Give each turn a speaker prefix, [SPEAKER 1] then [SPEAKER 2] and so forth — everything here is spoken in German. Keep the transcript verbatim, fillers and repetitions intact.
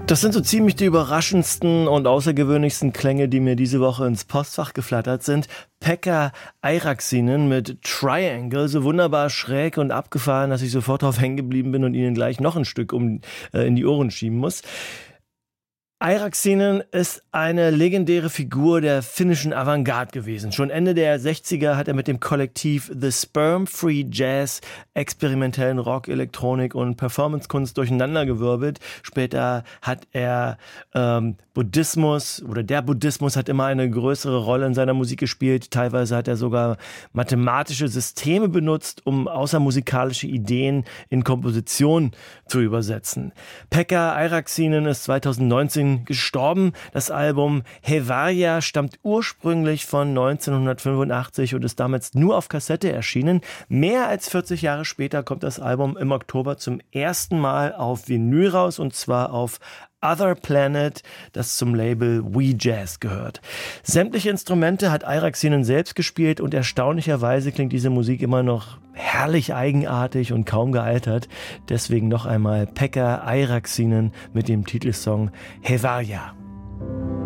[SPEAKER 1] Das sind so ziemlich die überraschendsten und außergewöhnlichsten Klänge, die mir diese Woche ins Postfach geflattert sind. Pekka Airaksinen mit Triangle, so wunderbar schräg und abgefahren, dass ich sofort drauf hängen geblieben bin und Ihnen gleich noch ein Stück um äh, in die Ohren schieben muss. Airaksinen ist eine legendäre Figur der finnischen Avantgarde gewesen. Schon Ende der sechziger hat er mit dem Kollektiv The Sperm Free Jazz experimentellen Rock, Elektronik und Performancekunst durcheinandergewirbelt. Später hat er ähm, Buddhismus oder der Buddhismus hat immer eine größere Rolle in seiner Musik gespielt. Teilweise hat er sogar mathematische Systeme benutzt, um außermusikalische Ideen in Komposition zu übersetzen. Pekka Airaksinen ist zweitausendneunzehn gestorben. Das Album Hävarja stammt ursprünglich von neunzehnhundertfünfundachtzig und ist damals nur auf Kassette erschienen. Mehr als vierzig Jahre später kommt das Album im Oktober zum ersten Mal auf Vinyl raus, und zwar auf Other Planet, das zum Label We Jazz gehört. Sämtliche Instrumente hat Airaksinen selbst gespielt und erstaunlicherweise klingt diese Musik immer noch herrlich eigenartig und kaum gealtert. Deswegen noch einmal Pekka Airaksinen mit dem Titelsong Hävarja.